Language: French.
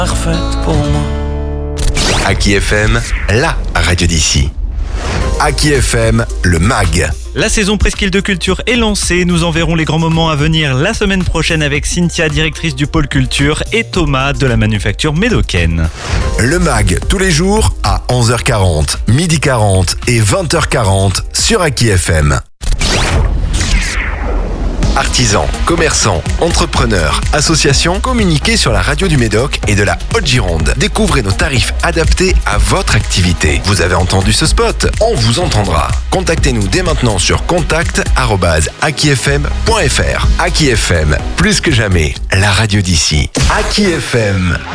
parfaite pour moi. Aki FM, la radio d'ici. Aki FM, le MAG. La saison Presqu'île de Culture est lancée. Nous en verrons les grands moments à venir la semaine prochaine avec Cynthia, directrice du pôle culture, et Thomas de la manufacture Médocaine. Le MAG, tous les jours à 11h40, 12h40 et 20h40 sur Aki FM. Artisans, commerçants, entrepreneurs, associations, communiquez sur la radio du Médoc et de la Haute-Gironde. Découvrez nos tarifs adaptés à votre activité. Vous avez entendu ce spot? On vous entendra. Contactez-nous dès maintenant sur contact@akifm.fr. Aki FM, plus que jamais, la radio d'ici. Aki FM.